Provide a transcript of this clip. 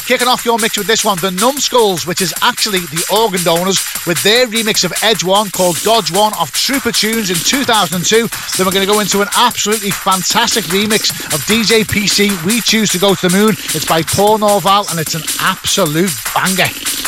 kicking off your mix with this one, the Numbskulls, which is actually the Organ Donors, with their remix of Edge One called Dodge One off Trooper Tunes in 2002. Then we're going to go into an absolutely fantastic remix of DJ PC, We Choose to Go to the Moon. It's by Paul Norval and it's an absolute banger.